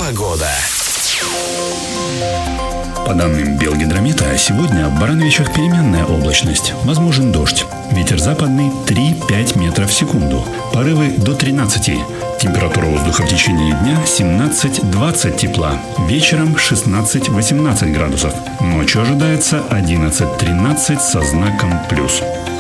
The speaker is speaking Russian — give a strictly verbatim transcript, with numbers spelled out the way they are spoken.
Погода. По данным Белгидромета, сегодня в Барановичах переменная облачность. Возможен дождь. Ветер западный три-пять метров в секунду. Порывы до тринадцати. Температура воздуха в течение дня семнадцать-двадцать тепла. Вечером шестнадцать-восемнадцать градусов. Ночью ожидается одиннадцать-тринадцать со знаком плюс.